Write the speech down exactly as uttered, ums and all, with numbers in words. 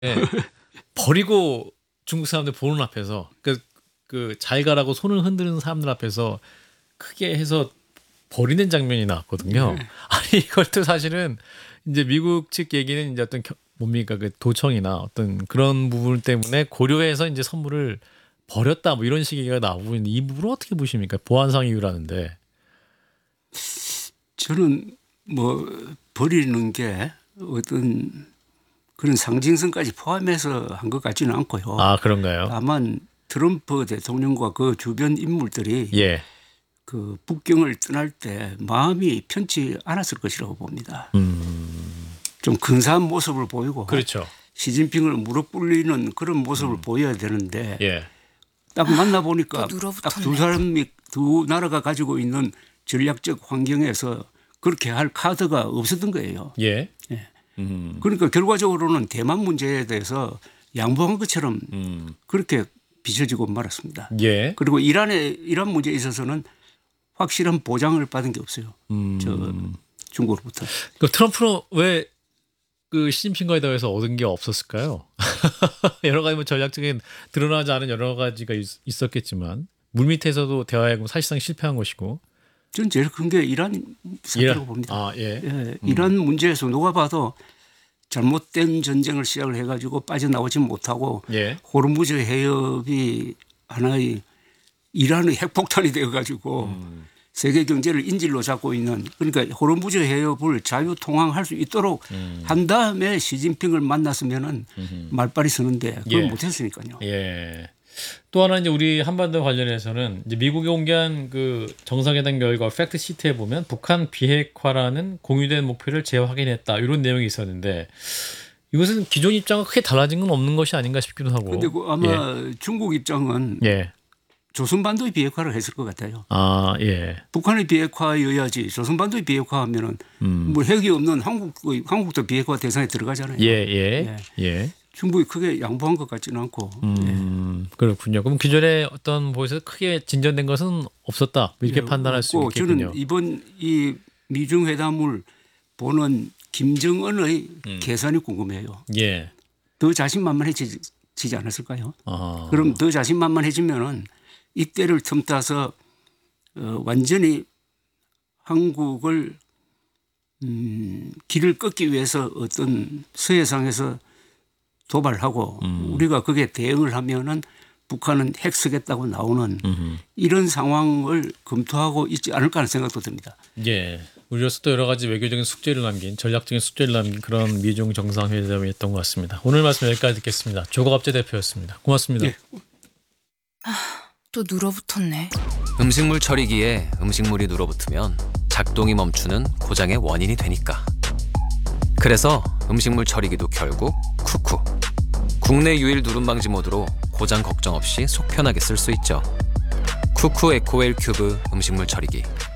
예. 버리고 중국 사람들 보는 앞에서 그 그 잘 가라고 손을 흔드는 사람들 앞에서 크게 해서 버리는 장면이 나왔거든요. 네. 아니 이걸 또 사실은 이제 미국 측 얘기는 이제 어떤 겨, 뭡니까 그 도청이나 어떤 그런 부분 때문에 고려해서 이제 선물을 버렸다 뭐 이런 식의 얘기가 나오고 있는데 이 부분을 어떻게 보십니까? 보안상 이유라는데. 저는 뭐 버리는 게 어떤 그런 상징성까지 포함해서 한 것 같지는 않고요. 아 그런가요? 다만 트럼프 대통령과 그 주변 인물들이 예. 그 북경을 떠날 때 마음이 편치 않았을 것이라고 봅니다. 음. 좀 근사한 모습을 보이고 그렇죠. 시진핑을 무릎 꿇리는 그런 모습을 음. 보여야 되는데 예. 딱 만나 보니까 또 딱 두 눌어붙었네. 사람이 두 나라가 가지고 있는 전략적 환경에서 그렇게 할 카드가 없었던 거예요. 예. 예. 음. 그러니까 결과적으로는 대만 문제에 대해서 양보한 것처럼 음. 그렇게 비춰지고 말았습니다. 예. 그리고 이란의 이란 문제에 있어서는 확실한 보장을 받은 게 없어요. 음. 저 중국으로부터. 그 트럼프는 왜 그 시진핑과의 대화에서 얻은 게 없었을까요? 여러 가지 뭐 전략적인 드러나지 않은 여러 가지가 있, 있었겠지만 물밑에서도 대화에 사실상 실패한 것이고. 저는 제일 큰 게 이란 사태라고 이란. 봅니다. 아 예. 예, 음. 이란 문제에서 누가 봐도 잘못된 전쟁을 시작을 해가지고 빠져나오지 못하고 예. 호르무즈 해협이 하나의 이란의 핵폭탄이 되어가지고 음. 세계 경제를 인질로 잡고 있는 그러니까 호르무즈 해협을 자유 통항할 수 있도록 음. 한 다음에 시진핑을 만났으면은 음흠. 말빨이 서는데 그걸 예. 못했으니까요. 예. 또 하나 이제 우리 한반도 관련해서는 이제 미국이 공개한 그 정상회담 결과 팩트 시트에 보면 북한 비핵화라는 공유된 목표를 재확인했다 이런 내용이 있었는데 이것은 기존 입장과 크게 달라진 건 없는 것이 아닌가 싶기도 하고. 그런데 그 아마 중국 입장은 예. 조선반도의 비핵화를 했을 것 같아요. 아 예. 북한의 비핵화여야지 조선반도의 비핵화하면은 음. 뭐 핵이 없는 한국의 한국도 비핵화 대상에 들어가잖아요. 예 예. 예. 예. 중국이 크게 양보한 것 같지는 않고. 음, 그렇군요. 그럼 기존에 어떤 보에서 크게 진전된 것은 없었다 이렇게 예, 판단할 수 없고 있겠군요. 저는 이번 이 미중 회담을 보는 김정은의 음. 계산이 궁금해요. 예. 더 자신만만해지지 않았을까요? 아. 그럼 더 자신만만해지면은 이때를 틈타서 어, 완전히 한국을 음, 길을 꺾기 위해서 어떤 서해상에서 도발하고 음. 우리가 거기에 대응을 하면은 북한은 핵 쓰겠다고 나오는 음흠. 이런 상황을 검토하고 있지 않을까 하는 생각도 듭니다. 예. 우리로서 또 여러 가지 외교적인 숙제를 남긴 전략적인 숙제를 남긴 그런 미중 정상회담이었던 것 같습니다. 오늘 말씀 여기까지 듣겠습니다. 조갑재 대표였습니다. 고맙습니다. 예. 또 눌어붙었네. 음식물 처리기에 음식물이 눌어붙으면 작동이 멈추는 고장의 원인이 되니까. 그래서 음식물 처리기도 결국 쿠쿠. 국내 유일 누름 방지 모드로 고장 걱정 없이 속 편하게 쓸 수 있죠. 쿠쿠 에코웰 큐브 음식물 처리기.